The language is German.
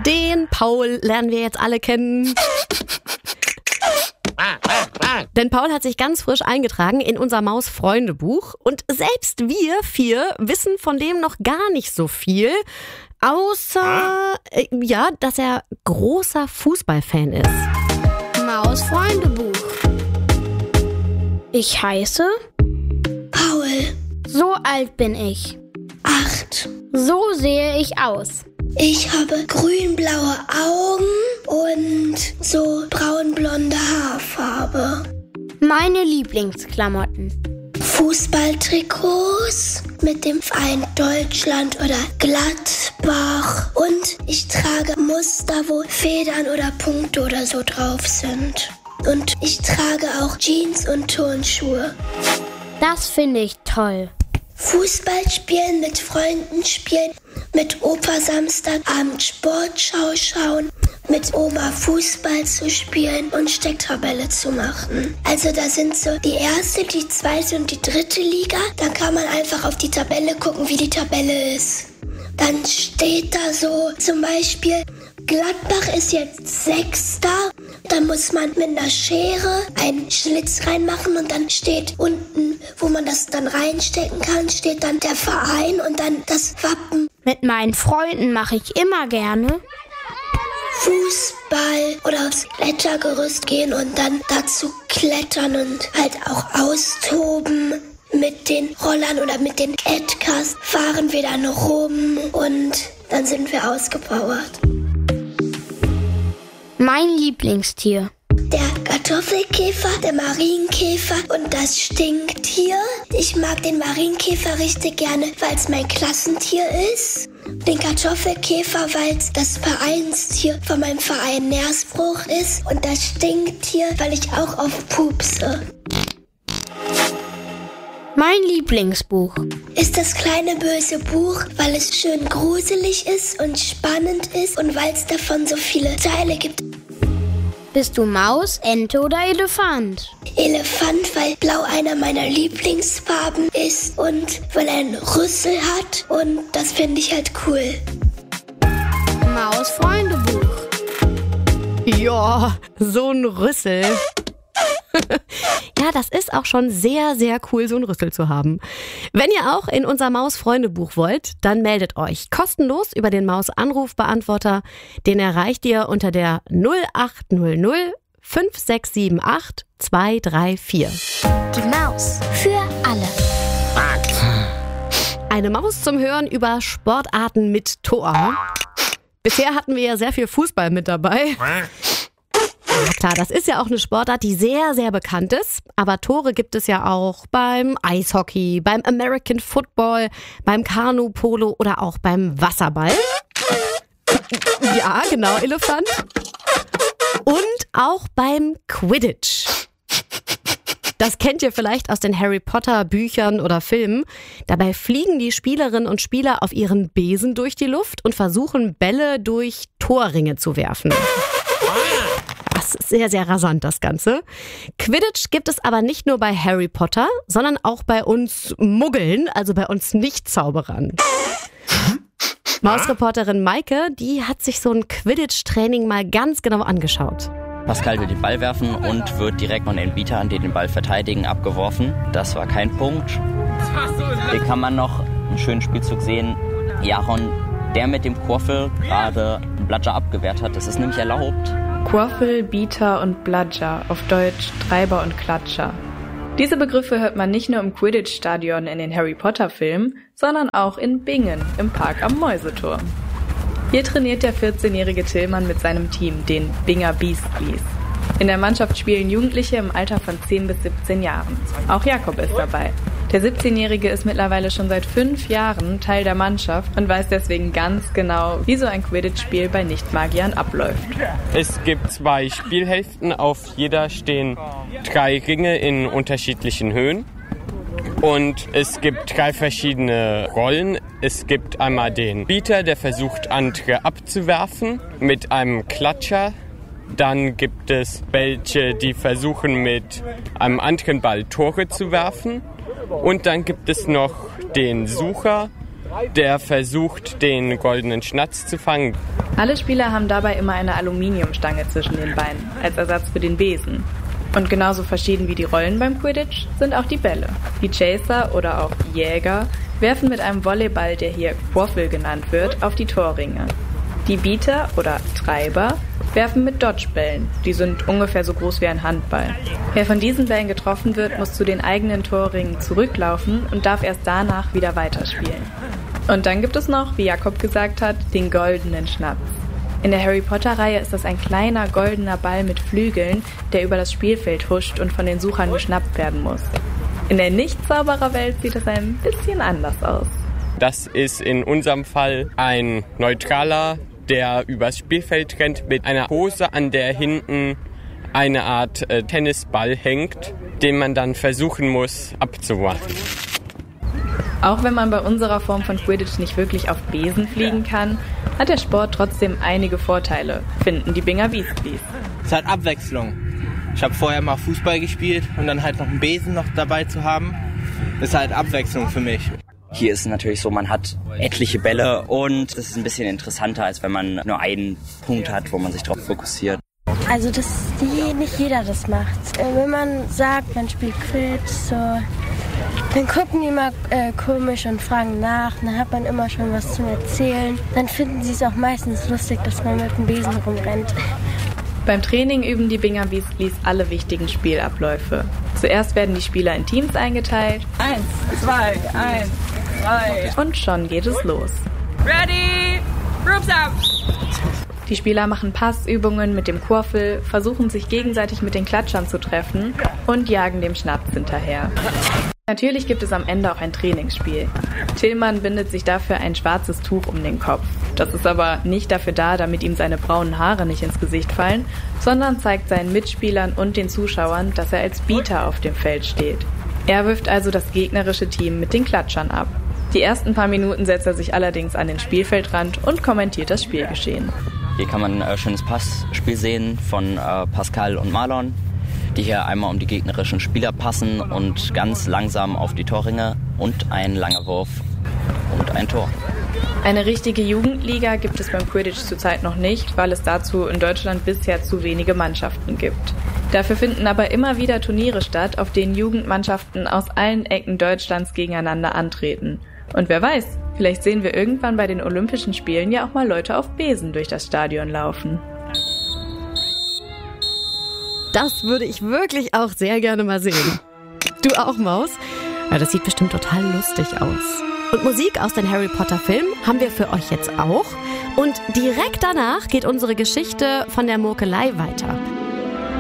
Den Paul lernen wir jetzt alle kennen. Denn Paul hat sich ganz frisch eingetragen in unser Maus-Freunde-Buch. Und selbst wir 4 wissen von dem noch gar nicht so viel. Außer, dass er großer Fußballfan ist. Maus-Freunde-Buch. Ich heiße Paul. So alt bin ich. 8. So sehe ich aus. Ich habe grün-blaue Augen und so braun-blonde Haarfarbe. Meine Lieblingsklamotten. Fußballtrikots mit dem Verein Deutschland oder Gladbach. Und ich trage Muster, wo Federn oder Punkte oder so drauf sind. Und ich trage auch Jeans und Turnschuhe. Das finde ich toll. Fußball spielen, mit Freunden spielen, mit Opa Samstagabend Sportschau schauen, mit Oma Fußball zu spielen und Stecktabelle zu machen. Also da sind so die erste, die zweite und die dritte Liga. Dann kann man einfach auf die Tabelle gucken, wie die Tabelle ist. Dann steht da so zum Beispiel, Gladbach ist jetzt 6. Dann muss man mit einer Schere einen Schlitz reinmachen und dann steht unten, wo man das dann reinstecken kann, steht dann der Verein und dann das Wappen. Mit meinen Freunden mache ich immer gerne Fußball oder aufs Klettergerüst gehen und dann dazu klettern und halt auch austoben. Mit den Rollern oder mit den Edcars fahren wir dann rum und dann sind wir ausgepowert. Mein Lieblingstier. Der Kartoffelkäfer, der Marienkäfer und das Stinktier. Ich mag den Marienkäfer richtig gerne, weil es mein Klassentier ist. Den Kartoffelkäfer, weil es das Vereinstier von meinem Verein Nersbruch ist. Und das Stinktier, weil ich auch auf pupse. Mein Lieblingsbuch ist das kleine böse Buch, weil es schön gruselig ist und spannend ist und weil es davon so viele Teile gibt. Bist du Maus, Ente oder Elefant? Elefant, weil blau einer meiner Lieblingsfarben ist und weil er einen Rüssel hat und das finde ich halt cool. Maus-Freunde-Buch. Ja, so ein Rüssel. Ja, das ist auch schon sehr, sehr cool, so einen Rüssel zu haben. Wenn ihr auch in unser Maus-Freunde-Buch wollt, dann meldet euch kostenlos über den Maus-Anrufbeantworter. Den erreicht ihr unter der 0800 5678 234. Die Maus für alle. Eine Maus zum Hören über Sportarten mit Tor. Bisher hatten wir ja sehr viel Fußball mit dabei. Ja, klar, das ist ja auch eine Sportart, die sehr, sehr bekannt ist. Aber Tore gibt es ja auch beim Eishockey, beim American Football, beim Kanu-Polo oder auch beim Wasserball. Ja, genau, Elefant. Und auch beim Quidditch. Das kennt ihr vielleicht aus den Harry Potter Büchern oder Filmen. Dabei fliegen die Spielerinnen und Spieler auf ihren Besen durch die Luft und versuchen, Bälle durch Torringe zu werfen. Das ist sehr, sehr rasant, das Ganze. Quidditch gibt es aber nicht nur bei Harry Potter, sondern auch bei uns Muggeln, also bei uns Nicht-Zauberern. Mausreporterin Maike, die hat sich so ein Quidditch-Training mal ganz genau angeschaut. Pascal will den Ball werfen und wird direkt von den Bietern, die den Ball verteidigen, abgeworfen. Das war kein Punkt. Hier kann man noch einen schönen Spielzug sehen. Jaron, der mit dem Quaffel gerade einen Bludger abgewehrt hat. Das ist nämlich erlaubt. Quaffel, Bieter und Bludger, auf Deutsch Treiber und Klatscher. Diese Begriffe hört man nicht nur im Quidditch-Stadion in den Harry Potter-Filmen, sondern auch in Bingen, im Park am Mäuseturm. Hier trainiert der 14-jährige Tillmann mit seinem Team, den Binger Beastlies. In der Mannschaft spielen Jugendliche im Alter von 10 bis 17 Jahren. Auch Jakob ist dabei. Der 17-Jährige ist mittlerweile schon seit 5 Jahren Teil der Mannschaft und weiß deswegen ganz genau, wie so ein Quidditch-Spiel bei Nichtmagiern abläuft. Es gibt 2 Spielhälften, auf jeder stehen 3 Ringe in unterschiedlichen Höhen. Und es gibt 3 verschiedene Rollen. Es gibt einmal den Bieter, der versucht, andere abzuwerfen mit einem Klatscher. Dann gibt es welche, die versuchen, mit einem anderen Ball Tore zu werfen. Und dann gibt es noch den Sucher, der versucht, den goldenen Schnatz zu fangen. Alle Spieler haben dabei immer eine Aluminiumstange zwischen den Beinen, als Ersatz für den Besen. Und genauso verschieden wie die Rollen beim Quidditch sind auch die Bälle. Die Chaser oder auch Jäger werfen mit einem Volleyball, der hier Quaffle genannt wird, auf die Torringe. Die Beater oder Treiber werfen mit Dodgebällen. Die sind ungefähr so groß wie ein Handball. Wer von diesen Bällen getroffen wird, muss zu den eigenen Torringen zurücklaufen und darf erst danach wieder weiterspielen. Und dann gibt es noch, wie Jakob gesagt hat, den goldenen Schnaps. In der Harry-Potter-Reihe ist das ein kleiner goldener Ball mit Flügeln, der über das Spielfeld huscht und von den Suchern geschnappt werden muss. In der Nicht-Zauberer-Welt sieht es ein bisschen anders aus. Das ist in unserem Fall ein Neutraler, der übers Spielfeld rennt mit einer Hose, an der hinten eine Art Tennisball hängt, den man dann versuchen muss abzuwerfen. Auch wenn man bei unserer Form von Quidditch nicht wirklich auf Besen fliegen kann, hat der Sport trotzdem einige Vorteile, finden die Binger Weasleys. Es hat Abwechslung. Ich habe vorher mal Fußball gespielt und dann halt noch einen Besen noch dabei zu haben, ist halt Abwechslung für mich. Hier ist es natürlich so, man hat etliche Bälle und es ist ein bisschen interessanter, als wenn man nur einen Punkt hat, wo man sich darauf fokussiert. Also nicht jeder das macht. Wenn man sagt, man spielt Quidditch, so, dann gucken die mal komisch und fragen nach. Dann hat man immer schon was zum Erzählen. Dann finden sie es auch meistens lustig, dass man mit dem Besen rumrennt. Beim Training üben die Binger Weasleys alle wichtigen Spielabläufe. Zuerst werden die Spieler in Teams eingeteilt. 1, 2, 1, 2. Und schon geht es los. Ready, groups out. Die Spieler machen Passübungen mit dem Quaffle, versuchen sich gegenseitig mit den Klatschern zu treffen und jagen dem Schnaps hinterher. Natürlich gibt es am Ende auch ein Trainingsspiel. Tillmann bindet sich dafür ein schwarzes Tuch um den Kopf. Das ist aber nicht dafür da, damit ihm seine braunen Haare nicht ins Gesicht fallen, sondern zeigt seinen Mitspielern und den Zuschauern, dass er als Beater auf dem Feld steht. Er wirft also das gegnerische Team mit den Klatschern ab. Die ersten paar Minuten setzt er sich allerdings an den Spielfeldrand und kommentiert das Spielgeschehen. Hier kann man ein schönes Passspiel sehen von Pascal und Marlon, die hier einmal um die gegnerischen Spieler passen und ganz langsam auf die Torringe und ein langer Wurf und ein Tor. Eine richtige Jugendliga gibt es beim Quidditch zurzeit noch nicht, weil es dazu in Deutschland bisher zu wenige Mannschaften gibt. Dafür finden aber immer wieder Turniere statt, auf denen Jugendmannschaften aus allen Ecken Deutschlands gegeneinander antreten. Und wer weiß, vielleicht sehen wir irgendwann bei den Olympischen Spielen ja auch mal Leute auf Besen durch das Stadion laufen. Das würde ich wirklich auch sehr gerne mal sehen. Du auch, Maus? Ja, das sieht bestimmt total lustig aus. Und Musik aus den Harry Potter Filmen haben wir für euch jetzt auch. Und direkt danach geht unsere Geschichte von der Murkelei weiter.